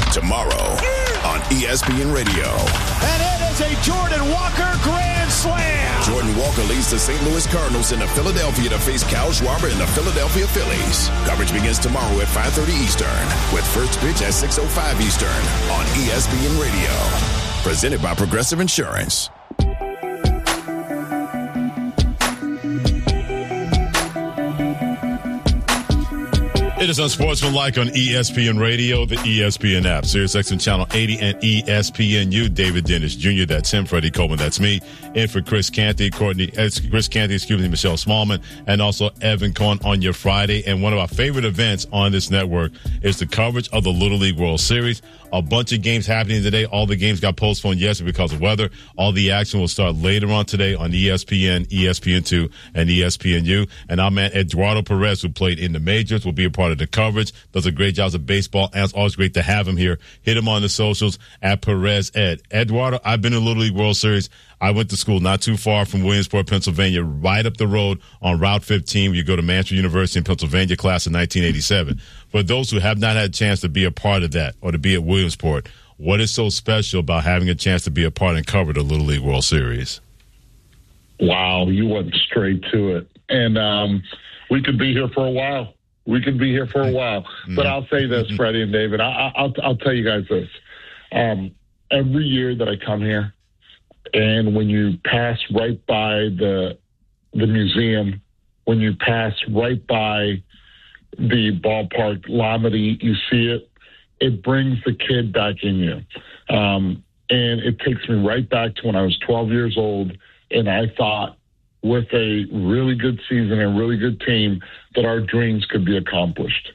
tomorrow on ESPN Radio. And it is a Jordan Walker grand slam. Jordan Walker leads the St. Louis Cardinals into Philadelphia to face Kyle Schwarber and the Philadelphia Phillies. Coverage begins tomorrow at 5:30 Eastern with first pitch at 6:05 Eastern on ESPN Radio. Presented by Progressive Insurance. It is Unsportsmanlike on ESPN Radio, the ESPN app, SiriusXM Channel 80 and ESPNU. David Dennis Jr., that's him. Freddie Coleman, that's me. In for Chris Canty, Michelle Smallman, and also Evan Cohen on your Friday. And one of our favorite events on this network is the coverage of the Little League World Series. A bunch of games happening today. All the games got postponed yesterday because of weather. All the action will start later on today on ESPN, ESPN2, and ESPNU. And our man Eduardo Perez, who played in the majors, will be a part of the coverage. Does a great job of baseball, and it's always great to have him here. Hit him on the socials at Perez Ed. Eduardo, I've been in the Little League World Series. I went to school not too far from Williamsport, Pennsylvania, right up the road on Route 15. You go to Manchester University in Pennsylvania, class of 1987. For those who have not had a chance to be a part of that or to be at Williamsport, what is so special about having a chance to be a part and cover the Little League World Series? Wow, you went straight to it. And we could be here for a while. But I'll say this, Freddie and David. I'll tell you guys this. Every year that I come here, and when you pass right by the museum, when you pass right by the ballpark, Lamade, you see it, it brings the kid back in you. And it takes me right back to when I was 12 years old, and I thought with a really good season and a really good team that our dreams could be accomplished.